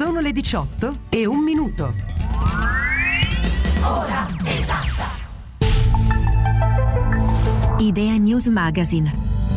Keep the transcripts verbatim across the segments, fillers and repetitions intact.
Sono le diciotto e un minuto. Ora esatta. Idea News Magazine.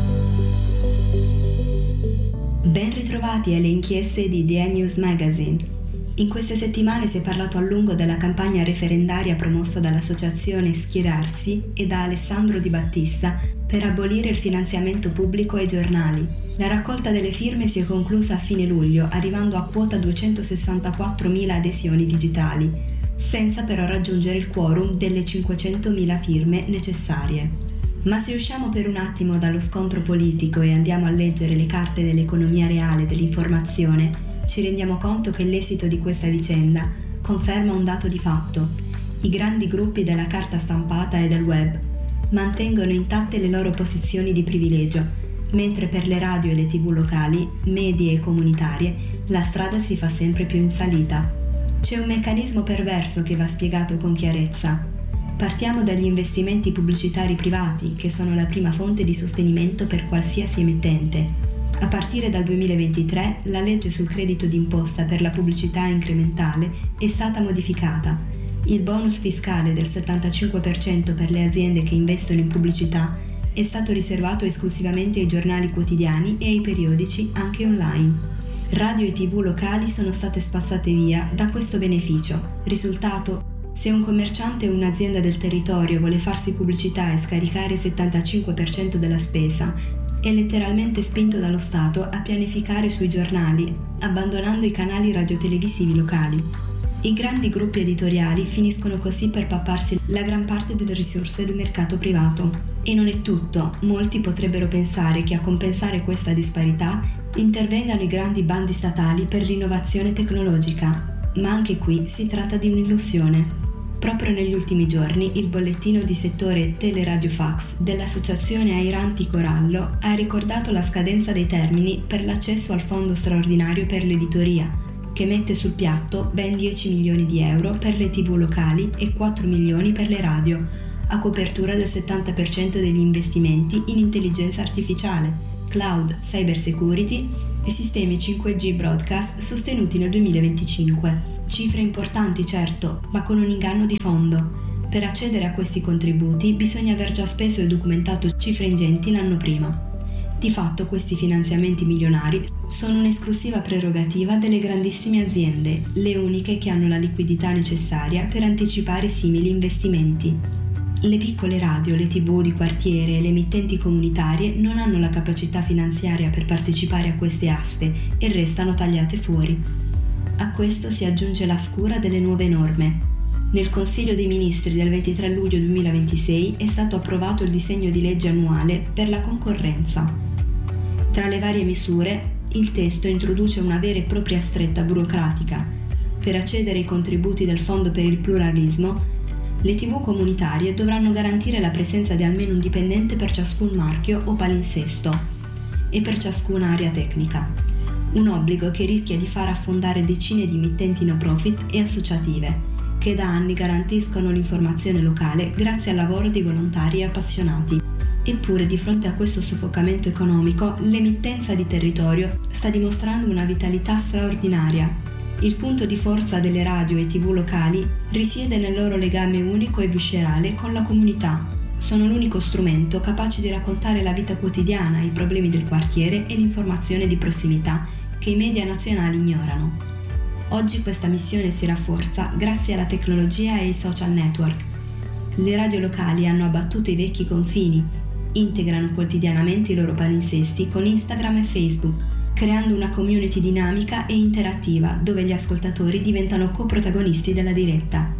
Ben ritrovati alle inchieste di Idea News Magazine. In queste settimane si è parlato a lungo della campagna referendaria promossa dall'associazione Schierarsi e da Alessandro Di Battista per abolire il finanziamento pubblico ai giornali. La raccolta delle firme si è conclusa a fine luglio, arrivando a quota duecentosessantaquattromila adesioni digitali, senza però raggiungere il quorum delle cinquecentomila firme necessarie. Ma se usciamo per un attimo dallo scontro politico e andiamo a leggere le carte dell'economia reale dell'informazione, ci rendiamo conto che l'esito di questa vicenda conferma un dato di fatto. I grandi gruppi della carta stampata e del web mantengono intatte le loro posizioni di privilegio, mentre per le radio e le tv locali, medie e comunitarie, la strada si fa sempre più in salita. C'è un meccanismo perverso che va spiegato con chiarezza. Partiamo dagli investimenti pubblicitari privati, che sono la prima fonte di sostenimento per qualsiasi emittente. A partire dal duemilaventitré, la legge sul credito d'imposta per la pubblicità incrementale è stata modificata. Il bonus fiscale del settantacinque per cento per le aziende che investono in pubblicità è stato riservato esclusivamente ai giornali quotidiani e ai periodici anche online. Radio e tv locali sono state spazzate via da questo beneficio. Risultato: se un commerciante o un'azienda del territorio vuole farsi pubblicità e scaricare il settantacinque per cento della spesa, è letteralmente spinto dallo Stato a pianificare sui giornali, abbandonando i canali radiotelevisivi locali. I grandi gruppi editoriali finiscono così per papparsi la gran parte delle risorse del mercato privato. E non è tutto, molti potrebbero pensare che a compensare questa disparità intervengano i grandi bandi statali per l'innovazione tecnologica, ma anche qui si tratta di un'illusione. Proprio negli ultimi giorni il bollettino di settore Teleradiofax dell'associazione Airanti Corallo ha ricordato la scadenza dei termini per l'accesso al fondo straordinario per l'editoria, che mette sul piatto ben dieci milioni di euro per le tv locali e quattro milioni per le radio, a copertura del settanta per cento degli investimenti in intelligenza artificiale, cloud, cyber security e sistemi cinque G broadcast sostenuti nel duemilaventicinque. Cifre importanti, certo, ma con un inganno di fondo. Per accedere a questi contributi bisogna aver già speso e documentato cifre ingenti l'anno prima. Di fatto questi finanziamenti milionari sono un'esclusiva prerogativa delle grandissime aziende, le uniche che hanno la liquidità necessaria per anticipare simili investimenti. Le piccole radio, le tv di quartiere e le emittenti comunitarie non hanno la capacità finanziaria per partecipare a queste aste e restano tagliate fuori. A questo si aggiunge la scura delle nuove norme. Nel Consiglio dei Ministri del ventitré luglio duemilaventisei è stato approvato il disegno di legge annuale per la concorrenza. Tra le varie misure, il testo introduce una vera e propria stretta burocratica. Per accedere ai contributi del Fondo per il Pluralismo, le tv comunitarie dovranno garantire la presenza di almeno un dipendente per ciascun marchio o palinsesto e per ciascuna area tecnica. Un obbligo che rischia di far affondare decine di emittenti no profit e associative, che da anni garantiscono l'informazione locale grazie al lavoro di volontari e appassionati. Eppure, di fronte a questo soffocamento economico, l'emittenza di territorio sta dimostrando una vitalità straordinaria. Il punto di forza delle radio e tv locali risiede nel loro legame unico e viscerale con la comunità. Sono l'unico strumento capace di raccontare la vita quotidiana, i problemi del quartiere e l'informazione di prossimità che i media nazionali ignorano. Oggi questa missione si rafforza grazie alla tecnologia e ai social network. Le radio locali hanno abbattuto i vecchi confini, integrano quotidianamente i loro palinsesti con Instagram e Facebook, creando una community dinamica e interattiva dove gli ascoltatori diventano coprotagonisti della diretta.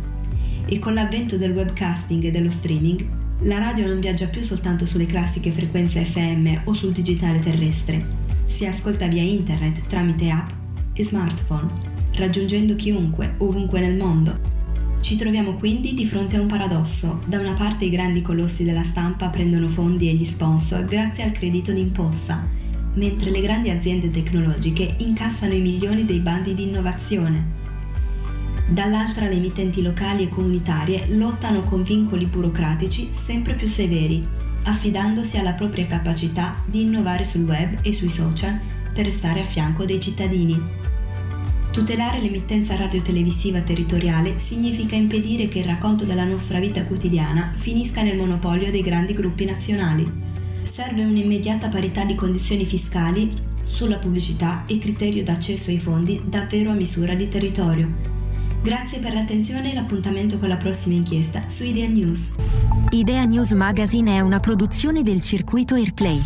E con l'avvento del webcasting e dello streaming, la radio non viaggia più soltanto sulle classiche frequenze F M o sul digitale terrestre. Si ascolta via internet tramite app e smartphone, raggiungendo chiunque, ovunque nel mondo. Ci troviamo quindi di fronte a un paradosso. Da una parte i grandi colossi della stampa prendono fondi e gli sponsor grazie al credito d'imposta, mentre le grandi aziende tecnologiche incassano i milioni dei bandi di innovazione. Dall'altra le emittenti locali e comunitarie lottano con vincoli burocratici sempre più severi, affidandosi alla propria capacità di innovare sul web e sui social per restare a fianco dei cittadini. Tutelare l'emittenza radiotelevisiva territoriale significa impedire che il racconto della nostra vita quotidiana finisca nel monopolio dei grandi gruppi nazionali. Serve un'immediata parità di condizioni fiscali sulla pubblicità e criterio d'accesso ai fondi davvero a misura di territorio. Grazie per l'attenzione e l'appuntamento con la prossima inchiesta su Idea News. Idea News Magazine è una produzione del circuito Airplay.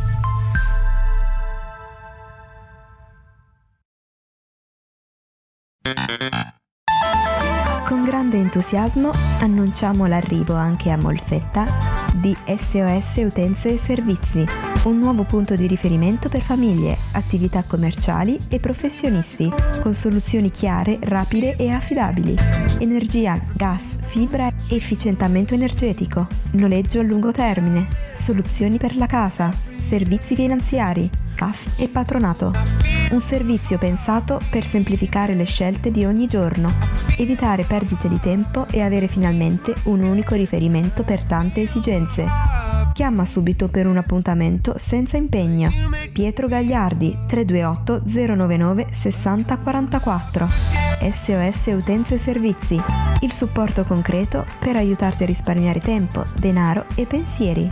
Con grande entusiasmo annunciamo l'arrivo anche a Molfetta di S O S Utenze e Servizi, un nuovo punto di riferimento per famiglie, attività commerciali e professionisti, con soluzioni chiare, rapide e affidabili. Energia, gas, fibra, efficientamento energetico, noleggio a lungo termine, soluzioni per la casa, servizi finanziari, C A F e patronato. Un servizio pensato per semplificare le scelte di ogni giorno, evitare perdite di tempo e avere finalmente un unico riferimento per tante esigenze. Chiama subito per un appuntamento senza impegno. Pietro Gagliardi, tre due otto zero nove nove sei zero quattro quattro. S O S Utenze e Servizi, il supporto concreto per aiutarti a risparmiare tempo, denaro e pensieri.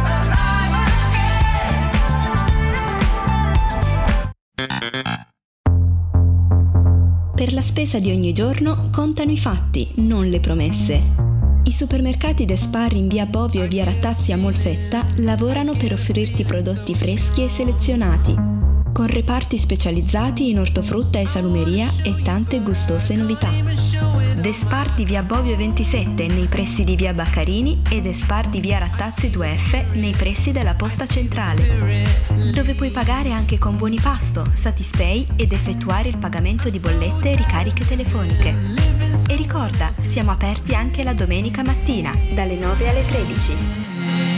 Per la spesa di ogni giorno contano i fatti, non le promesse. I supermercati Despar in via Bovio e via Rattazzi a Molfetta lavorano per offrirti prodotti freschi e selezionati, con reparti specializzati in ortofrutta e salumeria e tante gustose novità. Despar di via Bovio ventisette nei pressi di via Baccarini e Despar di via Rattazzi due F nei pressi della posta centrale, dove puoi pagare anche con buoni pasto, Satispay ed effettuare il pagamento di bollette e ricariche telefoniche. E ricorda, siamo aperti anche la domenica mattina, dalle nove alle tredici.